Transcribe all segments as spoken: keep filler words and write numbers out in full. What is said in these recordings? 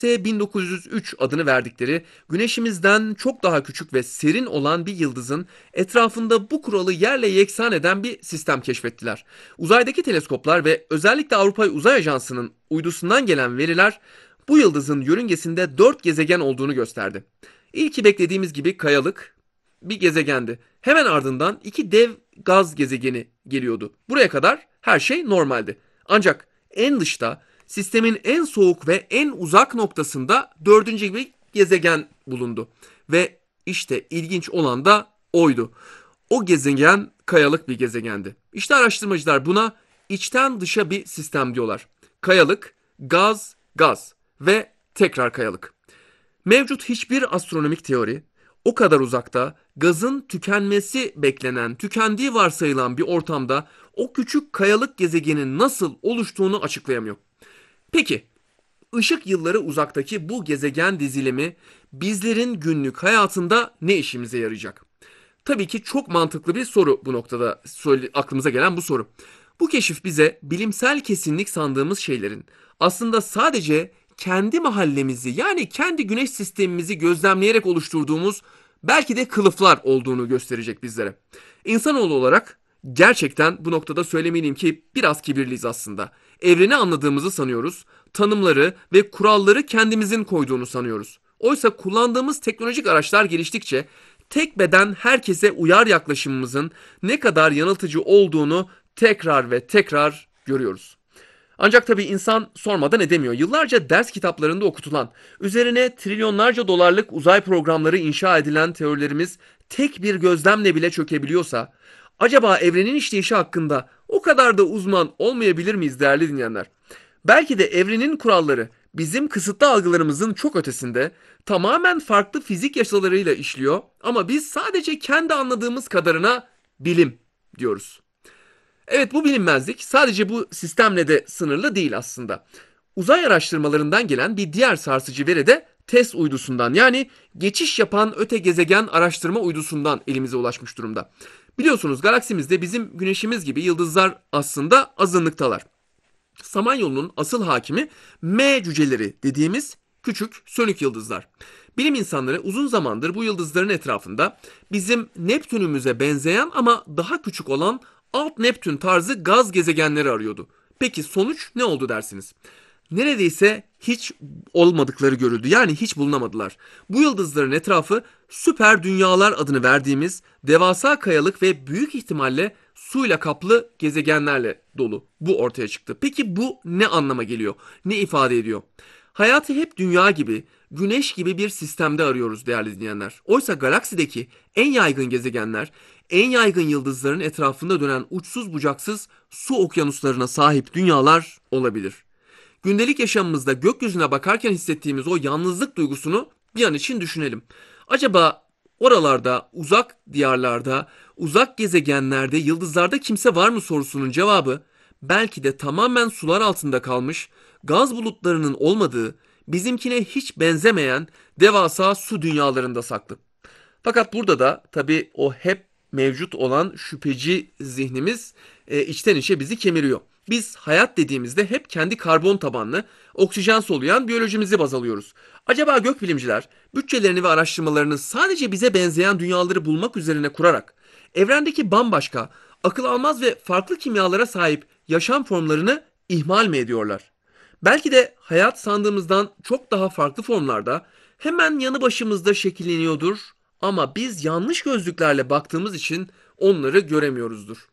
bin dokuz yüz üç adını verdikleri Güneşimizden çok daha küçük ve serin olan bir yıldızın etrafında bu kuralı yerle yeksan eden bir sistem keşfettiler. Uzaydaki teleskoplar ve özellikle Avrupa Uzay Ajansı'nın uydusundan gelen veriler bu yıldızın yörüngesinde dört gezegen olduğunu gösterdi. İlki beklediğimiz gibi kayalık bir gezegendi. Hemen ardından iki dev gaz gezegeni geliyordu. Buraya kadar her şey normaldi. Ancak en dışta, sistemin en soğuk ve en uzak noktasında dördüncü bir gezegen bulundu. Ve işte ilginç olan da oydu. O gezegen kayalık bir gezegendi. İşte araştırmacılar buna içten dışa bir sistem diyorlar. Kayalık, gaz, gaz ve tekrar kayalık. Mevcut hiçbir astronomik teori o kadar uzakta, gazın tükenmesi beklenen, tükendiği varsayılan bir ortamda o küçük kayalık gezegenin nasıl oluştuğunu açıklayamıyor. Peki, ışık yılları uzaktaki bu gezegen dizilimi bizlerin günlük hayatında ne işimize yarayacak? Tabii ki çok mantıklı bir soru bu noktada aklımıza gelen bu soru. Bu keşif bize bilimsel kesinlik sandığımız şeylerin aslında sadece kendi mahallemizi, yani kendi güneş sistemimizi gözlemleyerek oluşturduğumuz belki de kılıflar olduğunu gösterecek bizlere. İnsanoğlu olarak gerçekten bu noktada söylemeliyim ki biraz kibirliyiz aslında. Evreni anladığımızı sanıyoruz, tanımları ve kuralları kendimizin koyduğunu sanıyoruz. Oysa kullandığımız teknolojik araçlar geliştikçe tek beden herkese uyar yaklaşımımızın ne kadar yanıltıcı olduğunu tekrar ve tekrar görüyoruz. Ancak tabii insan sormadan edemiyor. Yıllarca ders kitaplarında okutulan, üzerine trilyonlarca dolarlık uzay programları inşa edilen teorilerimiz tek bir gözlemle bile çökebiliyorsa, acaba evrenin işleyişi hakkında o kadar da uzman olmayabilir miyiz değerli dinleyenler? Belki de evrenin kuralları bizim kısıtlı algılarımızın çok ötesinde, tamamen farklı fizik yasalarıyla işliyor ama biz sadece kendi anladığımız kadarına bilim diyoruz. Evet, bu bilinmezlik sadece bu sistemle de sınırlı değil aslında. Uzay araştırmalarından gelen bir diğer sarsıcı veri de TESS uydusundan, yani geçiş yapan öte gezegen araştırma uydusundan elimize ulaşmış durumda. Biliyorsunuz galaksimizde bizim güneşimiz gibi yıldızlar aslında azınlıktalar. Samanyolu'nun asıl hakimi M cüceleri dediğimiz küçük sönük yıldızlar. Bilim insanları uzun zamandır bu yıldızların etrafında bizim Neptünümüze benzeyen ama daha küçük olan alt Neptün tarzı gaz gezegenleri arıyordu. Peki sonuç ne oldu dersiniz? Neredeyse hiç olmadıkları görüldü. Yani hiç bulunamadılar. Bu yıldızların etrafı süper dünyalar adını verdiğimiz devasa kayalık ve büyük ihtimalle suyla kaplı gezegenlerle dolu. Bu ortaya çıktı. Peki bu ne anlama geliyor? Ne ifade ediyor? Hayatı hep dünya gibi, güneş gibi bir sistemde arıyoruz değerli dinleyenler. Oysa galaksideki en yaygın gezegenler, en yaygın yıldızların etrafında dönen uçsuz bucaksız su okyanuslarına sahip dünyalar olabilir. Gündelik yaşamımızda gökyüzüne bakarken hissettiğimiz o yalnızlık duygusunu bir an için düşünelim. Acaba oralarda, uzak diyarlarda, uzak gezegenlerde, yıldızlarda kimse var mı sorusunun cevabı belki de tamamen sular altında kalmış, gaz bulutlarının olmadığı, bizimkine hiç benzemeyen devasa su dünyalarında saklı. Fakat burada da tabii o hep mevcut olan şüpheci zihnimiz e, içten içe bizi kemiriyor. Biz hayat dediğimizde hep kendi karbon tabanlı, oksijen soluyan biyolojimizi baz alıyoruz. Acaba gökbilimciler bütçelerini ve araştırmalarını sadece bize benzeyen dünyaları bulmak üzerine kurarak evrendeki bambaşka, akıl almaz ve farklı kimyalara sahip yaşam formlarını ihmal mi ediyorlar? Belki de hayat sandığımızdan çok daha farklı formlarda hemen yanı başımızda şekilleniyordur ama biz yanlış gözlüklerle baktığımız için onları göremiyoruzdur.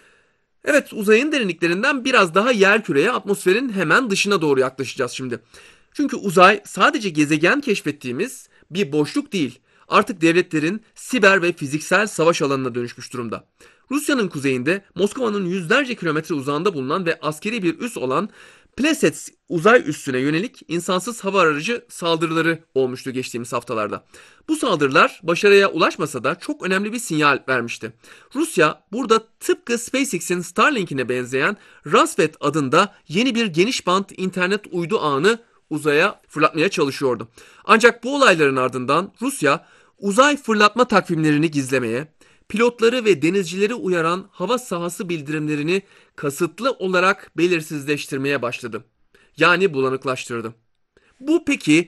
Evet, uzayın derinliklerinden biraz daha yerküreye, atmosferin hemen dışına doğru yaklaşacağız şimdi. Çünkü uzay sadece gezegen keşfettiğimiz bir boşluk değil. Artık devletlerin siber ve fiziksel savaş alanına dönüşmüş durumda. Rusya'nın kuzeyinde Moskova'nın yüzlerce kilometre uzağında bulunan ve askeri bir üs olan Plesetsk uzay üssüne yönelik insansız hava aracı saldırıları olmuştu geçtiğimiz haftalarda. Bu saldırılar başarıya ulaşmasa da çok önemli bir sinyal vermişti. Rusya burada tıpkı SpaceX'in Starlink'ine benzeyen Rassvet adında yeni bir geniş bant internet uydu ağını uzaya fırlatmaya çalışıyordu. Ancak bu olayların ardından Rusya uzay fırlatma takvimlerini gizlemeye, pilotları ve denizcileri uyaran hava sahası bildirimlerini kasıtlı olarak belirsizleştirmeye başladı. Yani bulanıklaştırdı. Bu peki